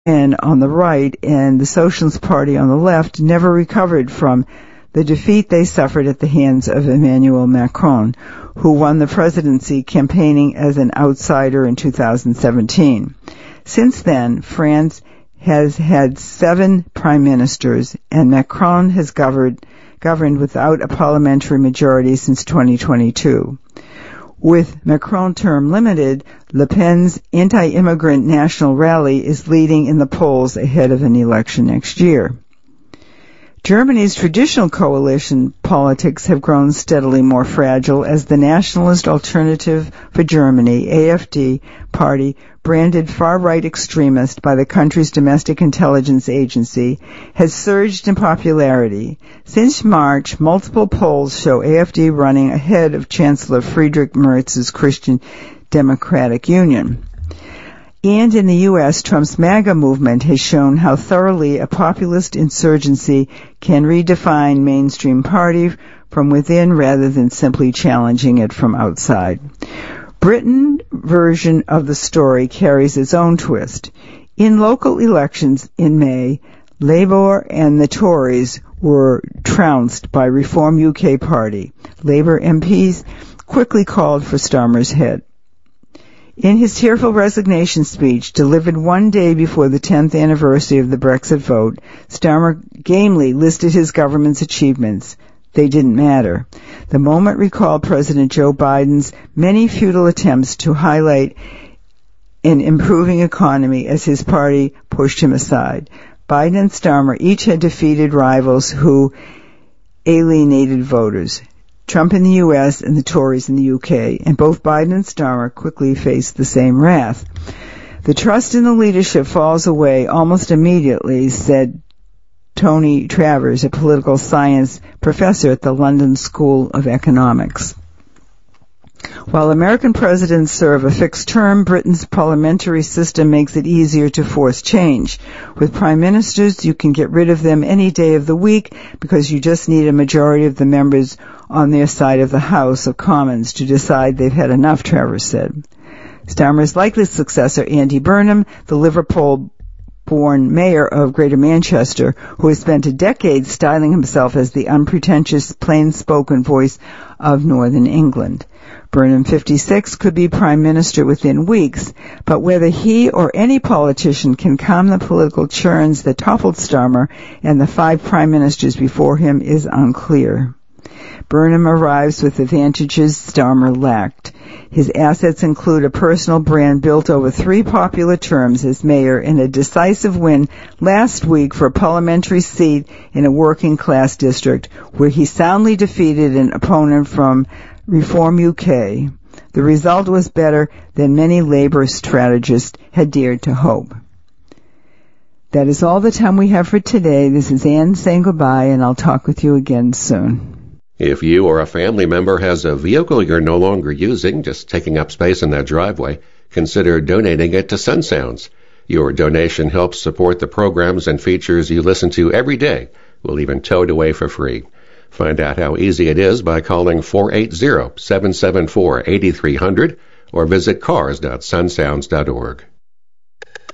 and on the right and the Socialist Party on the left never recovered from the defeat they suffered at the hands of Emmanuel Macron, who won the presidency campaigning as an outsider in 2017. Since then, France has had 7 prime ministers, and Macron has governed without a parliamentary majority since 2022. With Macron term limited, Le Pen's anti-immigrant national rally is leading in the polls ahead of an election next year. Germany's traditional coalition politics have grown steadily more fragile as the Nationalist Alternative for Germany, AfD, party, branded far-right extremist by the country's domestic intelligence agency, has surged in popularity. Since March, multiple polls show AfD running ahead of Chancellor Friedrich Merz's Christian Democratic Union. And in the U.S., Trump's MAGA movement has shown how thoroughly a populist insurgency can redefine mainstream party from within rather than simply challenging it from outside. Britain's version of the story carries its own twist. In local elections in May, Labour and the Tories were trounced by Reform UK Party. Labour MPs quickly called for Starmer's head. In his tearful resignation speech, delivered one day before the 10th anniversary of the Brexit vote, Starmer gamely listed his government's achievements. They didn't matter. The moment recalled President Joe Biden's many futile attempts to highlight an improving economy as his party pushed him aside. Biden and Starmer each had defeated rivals who alienated voters. Trump in the U.S. and the Tories in the U.K., and both Biden and Starmer quickly faced the same wrath. The trust in the leadership falls away almost immediately, said Tony Travers, a political science professor at the London School of Economics. While American presidents serve a fixed term, Britain's parliamentary system makes it easier to force change. With prime ministers, you can get rid of them any day of the week because you just need a majority of the members on their side of the House of Commons to decide they've had enough, Travers said. Starmer's likely successor, Andy Burnham, the Liverpool-born mayor of Greater Manchester, who has spent a decade styling himself as the unpretentious, plain-spoken voice of Northern England. Burnham, 56, could be prime minister within weeks, but whether he or any politician can calm the political churns that toppled Starmer and the 5 prime ministers before him is unclear. Burnham arrives with advantages Starmer lacked. His assets include a personal brand built over 3 popular terms as mayor and a decisive win last week for a parliamentary seat in a working-class district where he soundly defeated an opponent from Reform UK. The result was better than many Labour strategists had dared to hope. That is all the time we have for today. This is Ann saying goodbye, and I'll talk with you again soon. If you or a family member has a vehicle you're no longer using, just taking up space in that driveway, consider donating it to Sun Sounds. Your donation helps support the programs and features you listen to every day. We'll even tow it away for free. Find out how easy it is by calling 480-774-8300 or visit cars.sunsounds.org.